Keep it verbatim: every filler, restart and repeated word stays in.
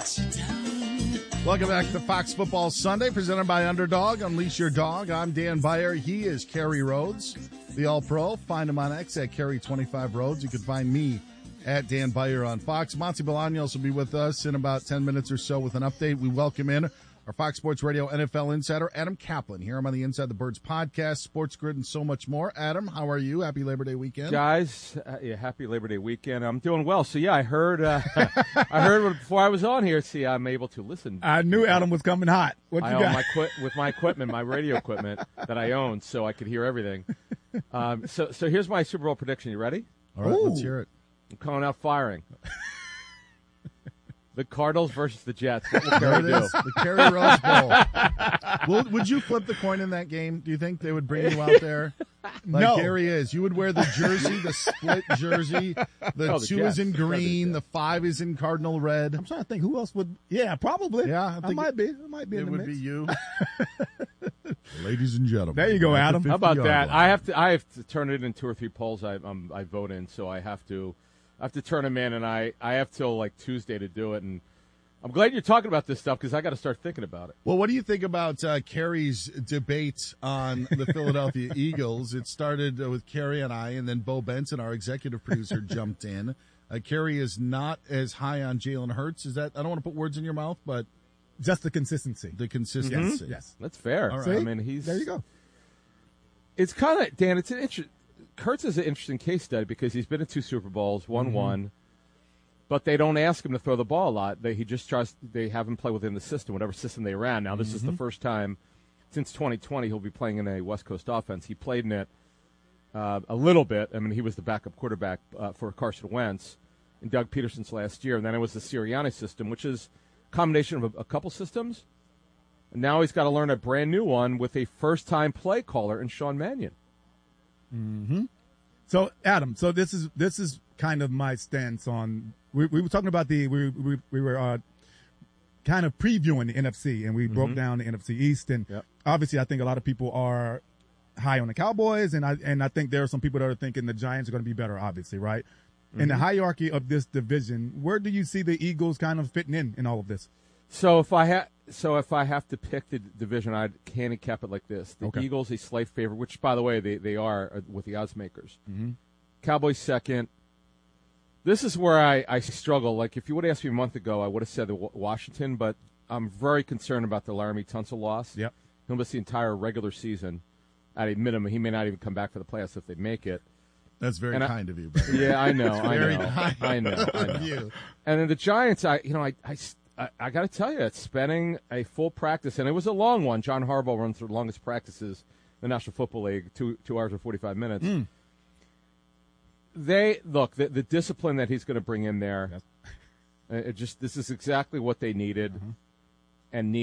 Welcome back to Fox Football Sunday, presented by Underdog. Unleash your dog. I'm Dan Beyer. He is Kerry Rhodes, the All-Pro. Find him on X at Kerry twenty-five Rhodes. You can find me at Dan Beyer on Fox. Monty Bolaños will be with us in about ten minutes or so with an update. We welcome in our Fox Sports Radio N F L insider, Adam Kaplan. Here I'm on the Inside the Birds podcast, Sports Grid, and so much more. Adam, how are you? Happy Labor Day weekend. Guys, uh, yeah, happy Labor Day weekend. I'm doing well. So, yeah, I heard uh, I heard before I was on here. See, I'm able to listen. I knew Adam was coming hot. What you I got? own my qu- with my equipment, my radio equipment that I own, so I could hear everything. Um, so, so here's my Super Bowl prediction. You ready? All right, Ooh. let's hear it. I'm calling out firing. The Cardinals versus the Jets. What will There Kerry it do? is, the Kerry Rose Bowl. Will, would you flip the coin in that game? Do you think they would bring you out there? Like No. Kerry is. You would wear the jersey, the split jersey. The Oh, the two Jets. is in It's gotta be the green. The Jets. five is in cardinal red. I'm trying to think who else would. Yeah, probably. Yeah, I I, think might it- be. I might be It in the would mix. be you. Ladies and gentlemen. There you go, at the Adam. How about fifty-yard that? line. I have to. I have to turn it in two or three polls. I um, I vote in, so I have to. I have to turn them in, and I I have till like Tuesday to do it. And I'm glad you're talking about this stuff because I got to start thinking about it. Well, what do you think about uh, Kerry's debate on the Philadelphia Eagles? It started uh, with Kerry and I, and then Bo Benson, our executive producer, jumped in. Uh, Kerry is not as high on Jalen Hurts. Is that? I don't want to put words in your mouth, but Just the consistency. the consistency. Yes. That's fair. All right. See? I mean, he's There you go. It's kind of Dan. It's an interesting. Kurtz is an interesting case study because he's been in two Super Bowls, won Mm-hmm. one, but they don't ask him to throw the ball a lot. They he just tries. They have him play within the system, whatever system they ran. Now this Mm-hmm. is the first time since twenty twenty he'll be playing in a West Coast offense. He played in it uh, a little bit. I mean, he was the backup quarterback uh, for Carson Wentz in Doug Peterson's last year, and then it was the Sirianni system, which is a combination of a, a couple systems. And now he's got to learn a brand new one with a first-time play caller in Sean Mannion. So, Adam, so this is this is kind of my stance on. We, we were talking about the we we, we were uh, kind of previewing the N F C, and we broke down the N F C East, and Yep. obviously, I think a lot of people are high on the Cowboys, and I and I think there are some people that are thinking the Giants are going to be better. Obviously, right? In the hierarchy of this division, where do you see the Eagles kind of fitting in in all of this? So if I ha- so if I have to pick the division, I'd handicap it like this: the Okay. Eagles a slight favorite, which by the way they they are uh, with the odds makers. Mm-hmm. Cowboys second. This is where I, I struggle. Like if you would have asked me a month ago, I would have said the w- Washington, but I'm very concerned about the Laramie Tunsil loss. Yep. He'll miss the entire regular season at a minimum. He may not even come back for the playoffs if they make it. That's very And I- kind of you, brother. Yeah, I know. I Very know. kind I know. I know. of you. And then the Giants, I you know, I I, I, I got to tell you, it's spending a full practice, and it was a long one. John Harbaugh runs the longest practices in the National Football League, two two hours and forty five minutes. They look the, the discipline that he's going to bring in there. Yes. uh, It just this is exactly what they needed, and need.